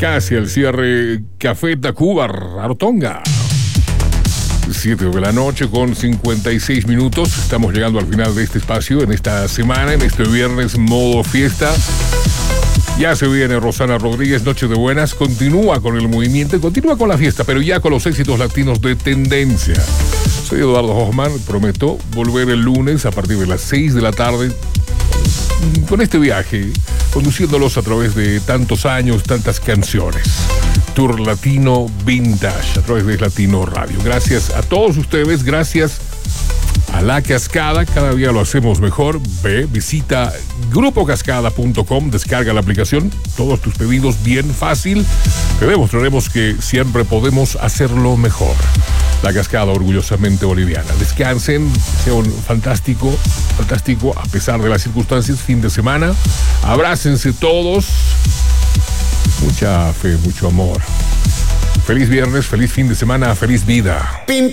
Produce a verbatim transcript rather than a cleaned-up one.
casi al cierre, Café Tacuba, Rarotonga. siete de la noche con cincuenta y seis minutos. Estamos llegando al final de este espacio, en esta semana, en este viernes modo fiesta. Ya se viene Rosana Rodríguez, Noche de Buenas. Continúa con el movimiento, continúa con la fiesta, pero ya con los éxitos latinos de tendencia. Soy Eduardo Hoffman, prometo volver el lunes a partir de las seis de la tarde con este viaje, conduciéndolos a través de tantos años, tantas canciones. Tour Latino Vintage a través de Latino Radio. Gracias a todos ustedes, gracias a La Cascada, cada día lo hacemos mejor. Ve, visita grupo cascada punto com, descarga la aplicación, todos tus pedidos bien fácil. Te demostraremos que siempre podemos hacerlo mejor. La Cascada, orgullosamente boliviana. Descansen, sea un fantástico, fantástico, a pesar de las circunstancias, fin de semana. Abrácense todos. Mucha fe, mucho amor. Feliz viernes, feliz fin de semana, feliz vida.